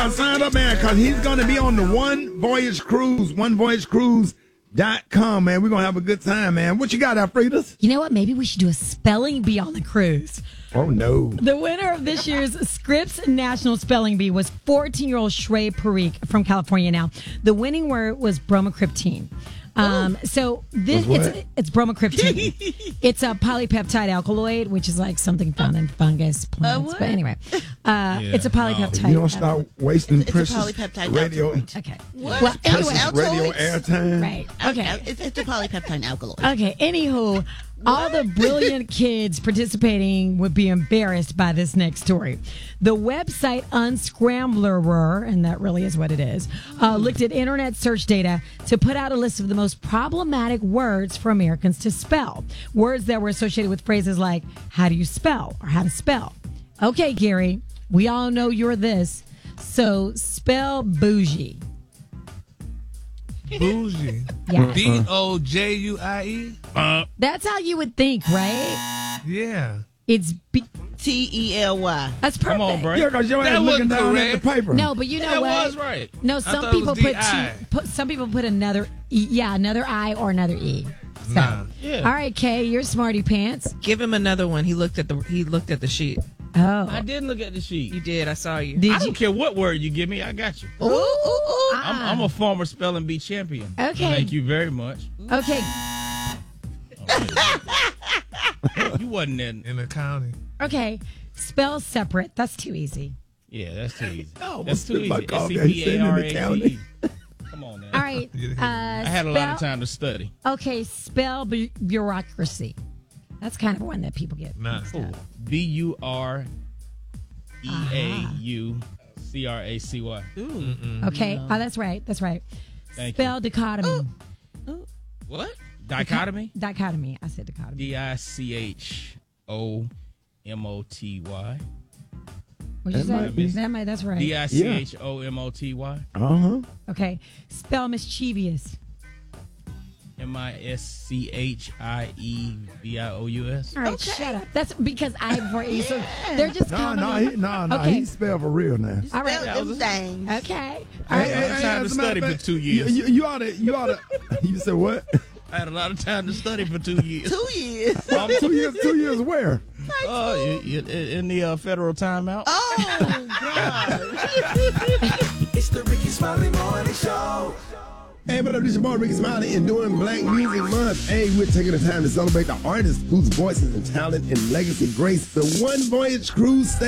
I signed up, man, because he's going to be on the One Voyage Cruise, onevoyagecruise.com, man. We're going to have a good time, man. What you got, Alfredas? You know what? Maybe we should do a spelling bee on the cruise. Oh, no. The winner of this year's Scripps National Spelling Bee was 14-year-old Shrey Parikh from California. Now, the winning word was bromocriptine. So this it's bromocriptine. It's a polypeptide alkaloid, which is like something found in fungus plants. But anyway, it's a polypeptide. You don't start wasting precious polypeptide radio. Okay. What? Well, anyway, Radio airtime. right. Okay. It's a polypeptide alkaloid. Okay. Anywho, all the brilliant kids participating would be embarrassed by this next story. The website Unscrambler, and that really is what it is, looked at internet search data to put out a list of the most problematic words for Americans to spell. Words that were associated with phrases like, how do you spell? Or how to spell. Okay, Gary, we all know you're this. So spell bougie. Bougie. Yeah. Boujuie. That's how you would think, right? Yeah. It's Tely. that's perfect. Come on, bro. Yeah, because your ass That looking wasn't down at the correct. paper. No, but you know That what? was right. No, I some thought it people was put some people put another another I or another E. So, Nah. Yeah. all right, Kay, you're smarty pants. Give him another one. He looked at the sheet. Oh, I didn't look at the sheet. You did. I saw you. did I you? don't care what word you give me. I got you. I'm a former spelling bee champion. Okay. Thank you very much. Okay, You wasn't in. In the county. okay. Spell separate. That's too easy. Yeah, that's too easy. Oh, That's too my easy. God, they sitting in the county. Come on, man. All right. I had a lot of time to study. Okay, spell bureaucracy. That's kind of one that people get. Nah. BUREAUCRACY. Okay, that's right. That's right. Thank Spell dichotomy. What? Dichotomy? Dichotomy. I said dichotomy. DICHOMOTY. What'd you say? That's right. DICHOMOTY. Okay. Spell mischievous. MISCHIEVIOUS. All right, shut up. That's because I for E. So they're just No, coming. okay. He spelled for real now. All right. Them things. Okay. All right. I had time to as a matter study of for fact, 2 years. You ought to. You said what? I had a lot of time to study for 2 years. 2 years. 2 years. 2 years where? In the federal timeout. Oh, God. It's the Ricky Smiley Morning Show. Hey, what up, this your boy Ricky Smiley, and during Black Music Month, hey, we're taking the time to celebrate the artists whose voices and talent and legacy grace the One Voyage Cruise